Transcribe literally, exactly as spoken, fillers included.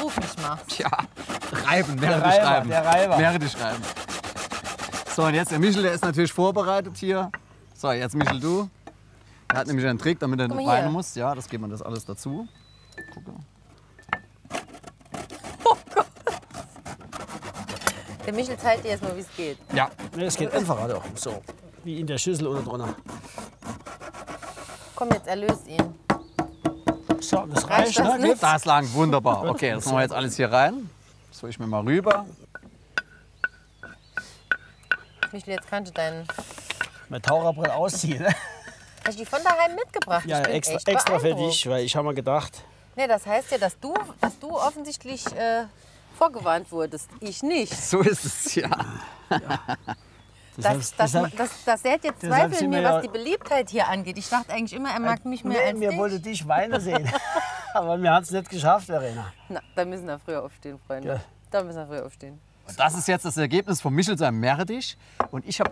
beruflich machst. Ja, reiben, während Der ich Reiber, schreiben. der Reiber. Während ich schreiben. So, und jetzt der Michel, der ist natürlich vorbereitet hier. So, jetzt Michel, du. Er hat nämlich einen Trick, damit er Guck nicht mal hier. weinen muss. Ja, das geben wir das alles dazu. Gucke. Oh Gott. Der Michel zeigt dir jetzt mal, wie es geht. Ja, Nee, es geht einfacher doch. So, wie in der Schüssel oder drunter. Komm, jetzt erlöst ihn. So, das Reicht reicht, das ne? nicht? das lang, wunderbar. Okay, das machen wir jetzt alles hier rein. Das hole ich mir mal rüber. Michel, jetzt kannst du deinen... Mein Taucherbrett ausziehen. Ne? Hast du die von daheim mitgebracht? Ja, Ich bin extra, echt extra für beeindruckt. dich, weil ich habe mir gedacht, Nee, das heißt ja, dass du, dass du offensichtlich äh, vorgewarnt wurdest. Ich nicht. So ist es, ja. Das, das, das, deshalb- das, das sät jetzt deshalb Zweifel in sind mir, wir ja- was die Beliebtheit hier angeht. Ich dachte eigentlich immer, er mag mich mehr mir, als mir dich. wollte dich weinen sehen. Aber wir haben es nicht geschafft, Verena. Na, da müssen wir früher aufstehen, Freunde. Ja. Da müssen wir früher aufstehen. Und das ist jetzt das Ergebnis von Michel seinem Meerrettich. Und ich habe